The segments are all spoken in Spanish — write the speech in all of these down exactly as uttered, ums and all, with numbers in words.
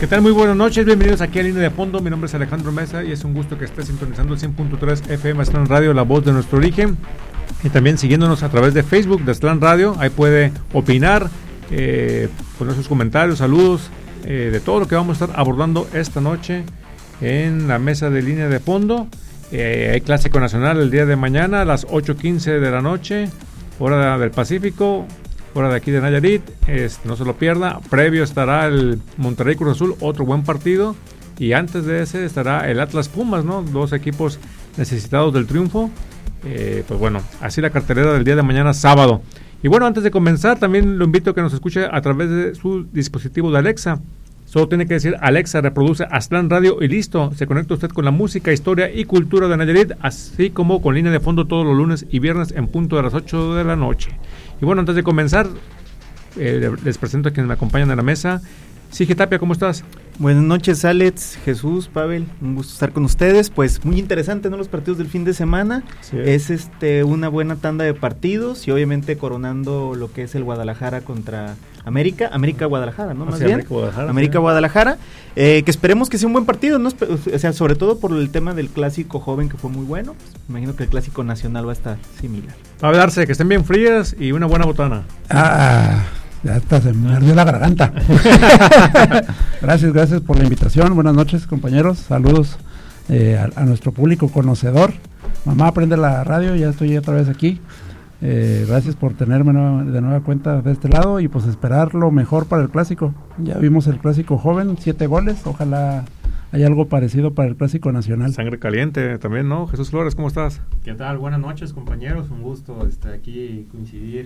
¿Qué tal? Muy buenas noches, bienvenidos aquí a Línea de Fondo. Mi nombre es Alejandro Mesa y es un gusto que estés sintonizando el cien punto tres F M Aztlán Radio, la voz de nuestro origen. Y también siguiéndonos a través de Facebook de Aztlán Radio, ahí puede opinar, eh, poner sus comentarios, saludos, eh, de todo lo que vamos a estar abordando esta noche en la mesa de Línea de Fondo. Eh, hay Clásico Nacional el día de mañana a las ocho quince de la noche, hora del Pacífico, hora de aquí de Nayarit. Es, no se lo pierda. Previo estará el Monterrey Cruz Azul, otro buen partido. Y antes de ese estará el Atlas Pumas, ¿no? Dos equipos necesitados del triunfo. Eh, pues bueno, así la cartelera del día de mañana sábado. Y bueno, antes de comenzar, también lo invito a que nos escuche a través de su dispositivo de Alexa. Solo tiene que decir: Alexa, reproduce Aztlán Radio y listo. Se conecta usted con la música, historia y cultura de Nayarit, así como con Línea de Fondo todos los lunes y viernes en punto de las ocho de la noche. Y bueno, antes de comenzar, eh, les presento a quienes me acompañan en la mesa. Sige Tapia, ¿cómo estás? Buenas noches, Alex, Jesús, Pavel, un gusto estar con ustedes. Pues muy interesante, ¿no? Los partidos del fin de semana. Sí. Es este una buena tanda de partidos y obviamente coronando lo que es el Guadalajara contra América, América Guadalajara, ¿no? Más sí, bien. América Guadalajara. América sí. Guadalajara, eh, que esperemos que sea un buen partido, ¿no? O sea, sobre todo por el tema del clásico joven que fue muy bueno. Pues, imagino que el clásico nacional va a estar similar. A ver, Arce, que estén bien frías y una buena botana. Ah, ya hasta se me ardió la garganta. Gracias, gracias por la invitación. Buenas noches, compañeros. Saludos eh, a, a nuestro público conocedor. Mamá, prende la radio, ya estoy otra vez aquí. Eh, gracias por tenerme nueva, de nueva cuenta de este lado y pues esperar lo mejor para el clásico. Ya vimos el clásico joven, siete goles. Ojalá haya algo parecido para el clásico nacional. Sangre caliente también, ¿no? Jesús Flores, ¿cómo estás? ¿Qué tal? Buenas noches, compañeros. Un gusto estar aquí coincidir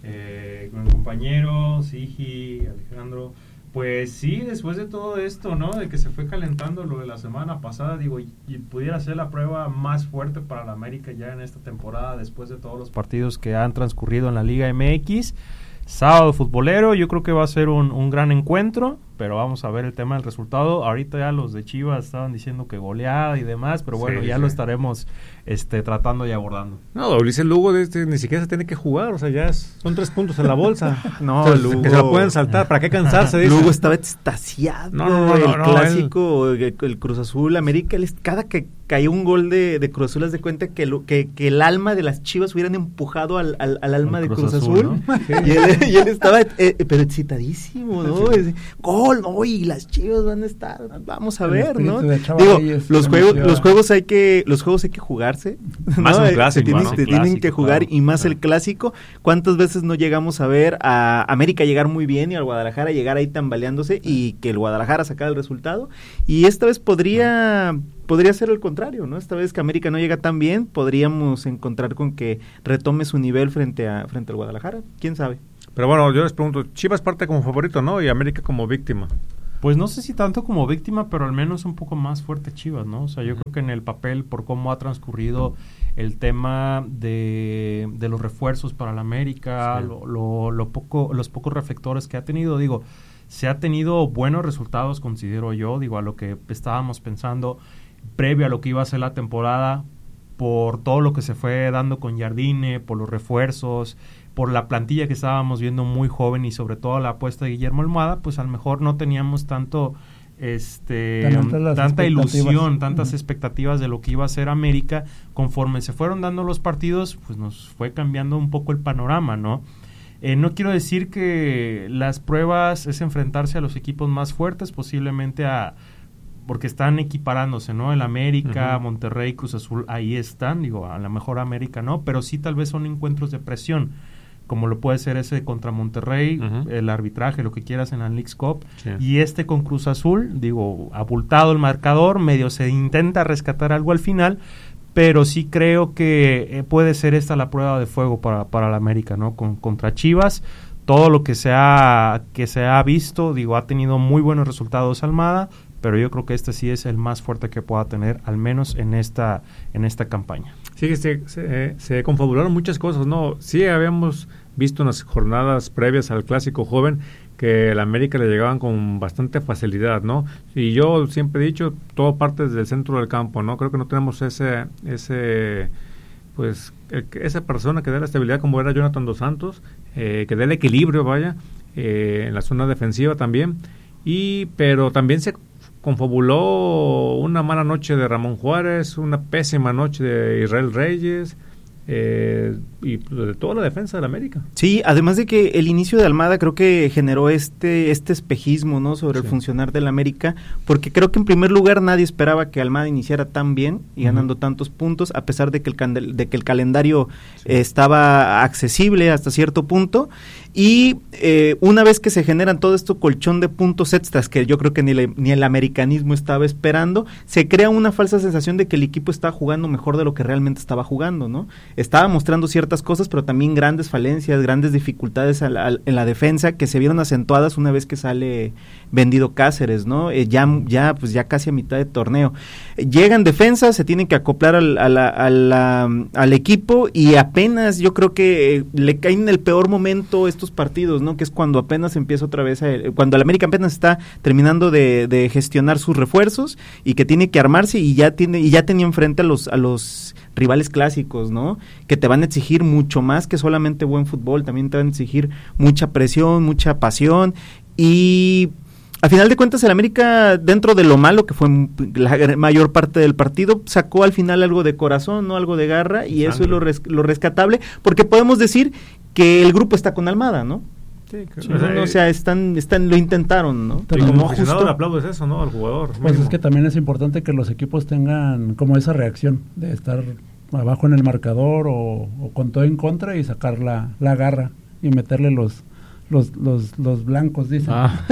Eh, con el compañero, Sigi, Alejandro. Pues sí, después de todo esto, ¿no? De que se fue calentando lo de la semana pasada, digo, y, y pudiera ser la prueba más fuerte para la América ya en esta temporada, después de todos los partidos que han transcurrido en la Liga M X. Sábado futbolero, yo creo que va a ser un, un gran encuentro, pero vamos a ver el tema del resultado. Ahorita ya los de Chivas estaban diciendo que goleada y demás, pero bueno, sí, ya sí. lo estaremos este, tratando y abordando. No, Ulises Lugo de este, ni siquiera se tiene que jugar, o sea, ya es, son tres puntos en la bolsa. No, o sea, Lugo, que se la pueden saltar, ¿para qué cansarse? Dice. Lugo estaba extasiado. No, no, no, el no, no, clásico, él... el, el Cruz Azul, América, él, cada que caía un gol de, de Cruz Azul, haz de cuenta que, lo, que, que el alma de las Chivas hubieran empujado al, al, al alma el de Cruz, Cruz Azul, Azul, ¿no? Sí. y, él, y él estaba, eh, pero excitadísimo, ¿no? Sí. Gol, ¿no? Y las Chivas van a estar, vamos a el ver, ¿no? Digo, los juegos, los juegos hay que, los juegos hay que jugarse, más ¿no? un clásico, tienen, ¿no? Te clásico, tienen que jugar claro, y más claro. el clásico. ¿Cuántas veces no llegamos a ver a América llegar muy bien y al Guadalajara llegar ahí tambaleándose y que el Guadalajara sacara el resultado? Y esta vez podría, podría ser el contrario, ¿no? Esta vez que América no llega tan bien, podríamos encontrar con que retome su nivel frente a frente al Guadalajara. ¿Quién sabe? Pero bueno, yo les pregunto, Chivas parte como favorito, ¿no? Y América como víctima. Pues no sé si tanto como víctima, pero al menos un poco más fuerte Chivas, ¿no? O sea, yo creo que en el papel, por cómo ha transcurrido el tema de, de los refuerzos para la América, sí. lo, lo, lo poco, los pocos reflectores que ha tenido, digo, se ha tenido buenos resultados, considero yo, digo, a lo que estábamos pensando previo a lo que iba a ser la temporada, por todo lo que se fue dando con Jardine, por los refuerzos, por la plantilla que estábamos viendo muy joven y sobre todo la apuesta de Guillermo Almada, pues a lo mejor no teníamos tanto este tanta ilusión, tantas uh-huh. expectativas de lo que iba a ser América. Conforme se fueron dando los partidos, pues nos fue cambiando un poco el panorama, ¿no? Eh, no quiero decir que las pruebas es enfrentarse a los equipos más fuertes, posiblemente a porque están equiparándose, ¿no? El América, uh-huh. Monterrey, Cruz Azul, ahí están, digo, a lo mejor América no, pero sí tal vez son encuentros de presión, como lo puede ser ese contra Monterrey, uh-huh. el arbitraje, lo que quieras en la Leagues Cup, sí. y este con Cruz Azul, digo, abultado el marcador, medio se intenta rescatar algo al final, pero sí creo que eh, puede ser esta la prueba de fuego para, para la América, ¿no? Con, contra Chivas, todo lo que se ha, que se ha visto, digo, ha tenido muy buenos resultados Almada, pero yo creo que este sí es el más fuerte que pueda tener, al menos en esta en esta campaña. Sí, se, se, se confabularon muchas cosas, ¿no? Sí habíamos visto en las jornadas previas al Clásico Joven que la América le llegaban con bastante facilidad, ¿no? Y yo siempre he dicho, todo parte desde el centro del campo, ¿no? Creo que no tenemos ese, ese pues, el, esa persona que dé la estabilidad como era Jonathan Dos Santos, eh, que dé el equilibrio, vaya, eh, en la zona defensiva también. y pero también se confabuló una mala noche de Ramón Juárez, una pésima noche de Israel Reyes, eh, y de toda la defensa del América. Sí, además de que el inicio de Almada creo que generó este este espejismo, ¿no?, sobre sí. el funcionar del América, porque creo que en primer lugar nadie esperaba que Almada iniciara tan bien y uh-huh. ganando tantos puntos, a pesar de que el candel- de que el calendario sí. eh, estaba accesible hasta cierto punto. Y eh, una vez que se generan todo esto colchón de puntos extras que yo creo que ni, le, ni el americanismo estaba esperando, se crea una falsa sensación de que el equipo estaba jugando mejor de lo que realmente estaba jugando, ¿no? Estaba mostrando ciertas cosas, pero también grandes falencias, grandes dificultades a la, a, en la defensa que se vieron acentuadas una vez que sale vendido Cáceres, ¿no? Eh, ya, ya, pues ya casi a mitad de torneo. Eh, llegan defensas, se tienen que acoplar al, a la, a la, al equipo y apenas yo creo que eh, le caen en el peor momento estos partidos, ¿no? Que es cuando apenas empieza otra vez, a, cuando el América apenas está terminando de, de gestionar sus refuerzos y que tiene que armarse y ya tiene y ya tenía enfrente a los a los rivales clásicos, ¿no? Que te van a exigir mucho más que solamente buen fútbol, también te van a exigir mucha presión, mucha pasión y a final de cuentas el América, dentro de lo malo que fue la mayor parte del partido, sacó al final algo de corazón, ¿no? Algo de garra y eso es lo, res, lo rescatable, porque podemos decir que el grupo está con Almada, ¿no? Sí, claro. Sí, no, o sea, están, están, lo intentaron, ¿no? Y como aficionado le aplaudes eso, ¿no? Al jugador. Pues mínimo. Es que también es importante que los equipos tengan como esa reacción de estar abajo en el marcador o, o con todo en contra y sacar la, la garra y meterle los los los los blancos, dicen. Ah.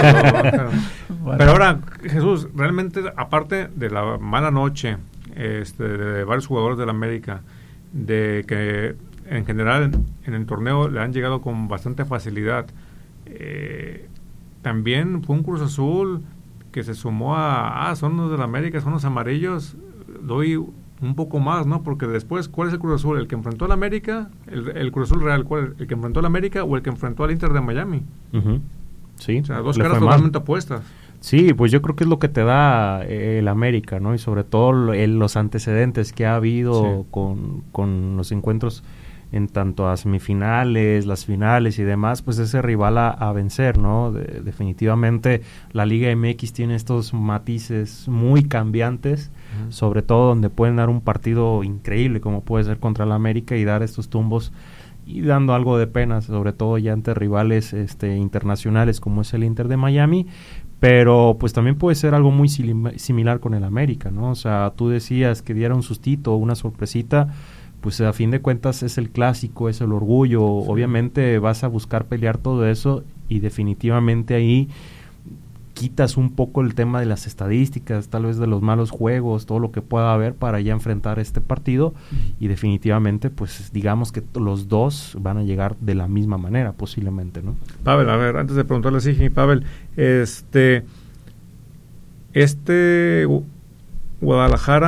Bueno. Pero ahora, Jesús, realmente, aparte de la mala noche este, de varios jugadores del América, de que en general en el torneo le han llegado con bastante facilidad, eh, también fue un Cruz Azul que se sumó a, ah, son los del América, son los amarillos, doy un poco más, ¿no? Porque después, ¿cuál es el Cruz Azul? ¿El que enfrentó al América? ¿El, el Cruz Azul real? ¿Cuál? ¿El que enfrentó al América o el que enfrentó al Inter de Miami? Uh-huh. Sí. O sea, dos caras totalmente opuestas. Sí, pues yo creo que es lo que te da eh, el América, ¿no? Y sobre todo el, los antecedentes que ha habido sí. con, con los encuentros en tanto a semifinales, las finales y demás, pues ese rival a, a vencer, ¿no? De, definitivamente la Liga M X tiene estos matices muy cambiantes, uh-huh. sobre todo donde pueden dar un partido increíble como puede ser contra el América y dar estos tumbos y dando algo de pena, sobre todo ya ante rivales este, internacionales como es el Inter de Miami, pero pues también puede ser algo muy sim- similar con el América, ¿no? O sea, tú decías que diera un sustito, una sorpresita, pues a fin de cuentas es el clásico, es el orgullo, sí. Obviamente vas a buscar pelear todo eso y definitivamente ahí quitas un poco el tema de las estadísticas, tal vez de los malos juegos, todo lo que pueda haber para ya enfrentar este partido y definitivamente pues digamos que t- los dos van a llegar de la misma manera posiblemente, ¿no? Pavel, a ver, antes de preguntarle a Sigi, Pavel, este, este Guadalajara